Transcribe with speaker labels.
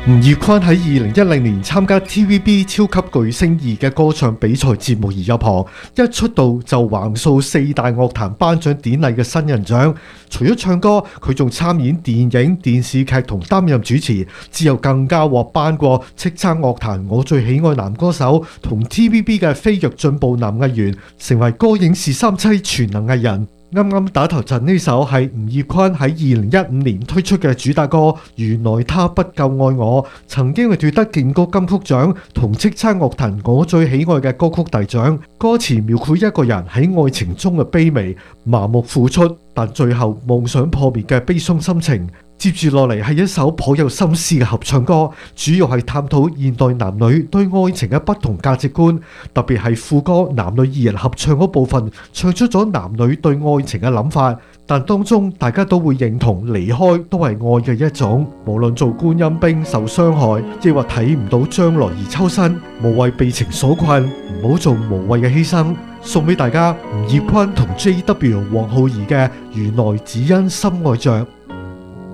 Speaker 1: 吳業坤喺2010年參加 TVB 超級巨聲2嘅歌唱比賽節目而入行，一出道就橫掃4大樂壇頒獎典禮嘅新人獎。除咗唱歌，佢仲參演電影、電視劇同擔任主持，之後更加獲頒過叱咤樂壇我最喜愛男歌手同 TVB 嘅飛躍進步男藝員，成為歌影視三棲全能藝人。啱啱打頭陣呢首係吳業坤喺2015年推出嘅主打歌《原來他不夠愛我》，曾經係奪得勁歌金曲獎同叱咤樂壇我最喜愛嘅歌曲大獎。歌詞描繪一個人喺愛情中嘅卑微、麻木付出，但最後夢想破滅嘅悲傷心情。接住落嚟係一首頗有心思嘅合唱歌，主要係探討現代男女對愛情嘅不同價值觀，特別係副歌男女二人合唱嗰部分，唱出咗男女對愛情嘅諗法。但當中大家都會認同離開都係愛嘅一種，無論做觀音兵受傷害，亦或睇唔到將來而抽身，無謂被情所困，唔好做無謂嘅犧牲。送俾大家吳業坤同 JW 黃浩儀嘅《原來只因心愛着》。